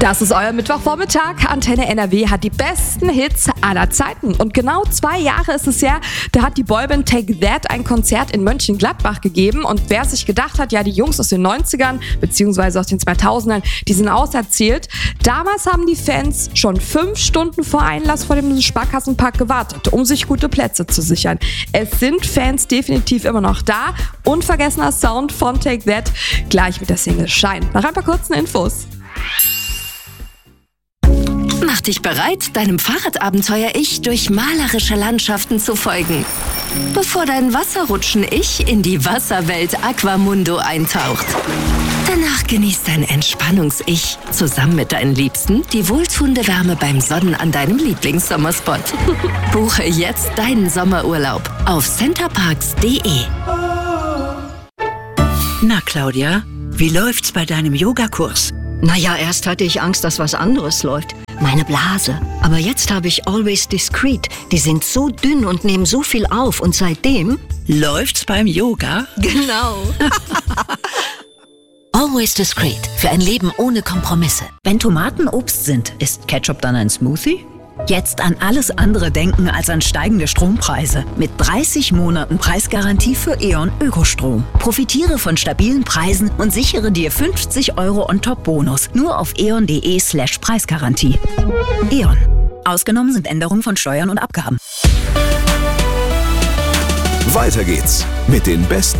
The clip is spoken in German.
Das ist euer Mittwochvormittag. Antenne NRW hat die besten Hits aller Zeiten. Und genau 2 Jahre ist es her, da hat die Boyband Take That ein Konzert in Mönchengladbach gegeben. Und wer sich gedacht hat, ja, die Jungs aus den 90ern bzw. aus den 2000ern, die sind auserzählt. Damals haben die Fans schon 5 Stunden vor Einlass vor dem Sparkassenpark gewartet, um sich gute Plätze zu sichern. Es sind Fans definitiv immer noch da. Unvergessener Sound von Take That, gleich mit der Single Shine. Nach ein paar kurzen Infos. Mach dich bereit, deinem Fahrradabenteuer-Ich durch malerische Landschaften zu folgen. Bevor dein Wasserrutschen-Ich in die Wasserwelt Aquamundo eintaucht. Danach genießt dein Entspannungs-Ich zusammen mit deinen Liebsten die wohltuende Wärme beim Sonnen an deinem Lieblingssommerspot. Buche jetzt deinen Sommerurlaub auf centerparks.de. Na, Claudia, wie läuft's bei deinem Yogakurs? Naja, erst hatte ich Angst, dass was anderes läuft. Meine Blase. Aber jetzt habe ich Always Discreet. Die sind so dünn und nehmen so viel auf. Und seitdem... Läuft's beim Yoga? Genau. Always Discreet. Für ein Leben ohne Kompromisse. Wenn Tomaten Obst sind, ist Ketchup dann ein Smoothie? Jetzt an alles andere denken als an steigende Strompreise. Mit 30 Monaten Preisgarantie für E.ON Ökostrom. Profitiere von stabilen Preisen und sichere dir 50 € on-top-Bonus. Nur auf eon.de/Preisgarantie. E.ON. Ausgenommen sind Änderungen von Steuern und Abgaben. Weiter geht's mit den besten